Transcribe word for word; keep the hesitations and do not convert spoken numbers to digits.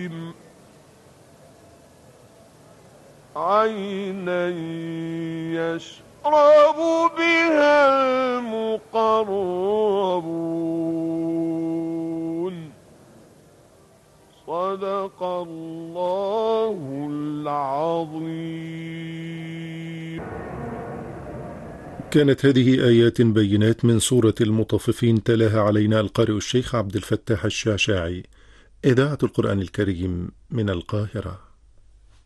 عينا يشرب بها المقربون صدق الله العظيم. كانت هذه آيات بينات من سورة المطففين، تلاها علينا القارئ الشيخ عبد الفتاح الشعشاعي. إذاعة القرآن الكريم من القاهرة.